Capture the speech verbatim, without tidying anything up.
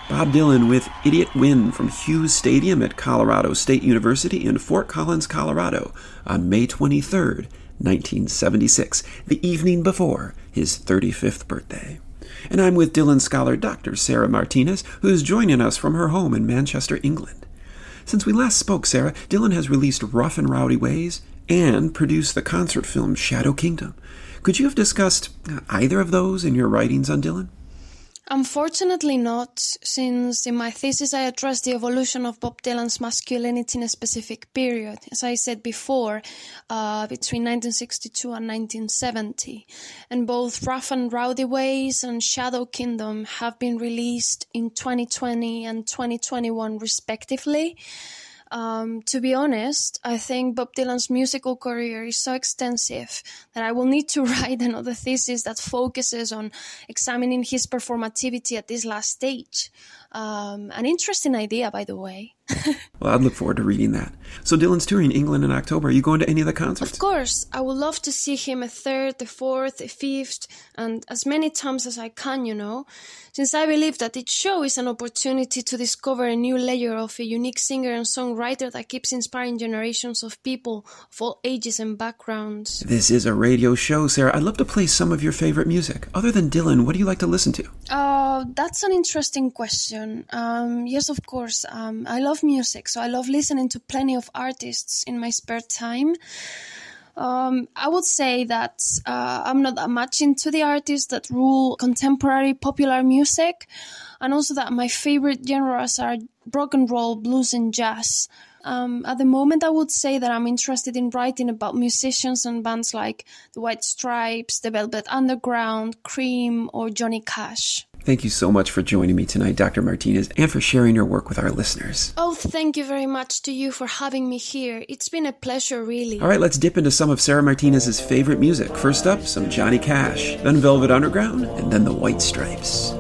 Bob Dylan with Idiot Wind from Hughes Stadium at Colorado State University in Fort Collins, Colorado on May twenty-third, nineteen seventy-six, the evening before his thirty-fifth birthday. And I'm with Dylan scholar Doctor Sarah Martinez, who's joining us from her home in Manchester, England. Since we last spoke, Sarah, Dylan has released Rough and Rowdy Ways and produced the concert film Shadow Kingdom. Could you have discussed either of those in your writings on Dylan? Unfortunately not, since in my thesis I addressed the evolution of Bob Dylan's masculinity in a specific period, as I said before, uh, between nineteen sixty-two and nineteen seventy. And both Rough and Rowdy Ways and Shadow Kingdom have been released in twenty twenty and twenty twenty-one respectively. Um, to be honest, I think Bob Dylan's musical career is so extensive that I will need to write another thesis that focuses on examining his performativity at this last stage. Um, an interesting idea, by the way. Well, I'd look forward to reading that. So Dylan's touring England in October. Are you going to any of the concerts? Of course. I would love to see him a third, a fourth, a fifth, and as many times as I can, you know, since I believe that each show is an opportunity to discover a new layer of a unique singer and songwriter that keeps inspiring generations of people of all ages and backgrounds. This is a radio show, Sarah. I'd love to play some of your favorite music. Other than Dylan, what do you like to listen to? Uh, that's an interesting question. Um, yes, of course. Um, I love music, so I love listening to plenty of artists in my spare time. Um, I would say that uh, I'm not that much into the artists that rule contemporary popular music, and also that my favorite genres are rock and roll, blues, and jazz. Um, at the moment, I would say that I'm interested in writing about musicians and bands like the White Stripes, the Velvet Underground, Cream, or Johnny Cash. Thank you so much for joining me tonight, Doctor Martinez, and for sharing your work with our listeners. Oh, thank you very much to you for having me here. It's been a pleasure, really. All right, let's dip into some of Sarah Martinez's favorite music. First up, some Johnny Cash, then Velvet Underground, and then the White Stripes.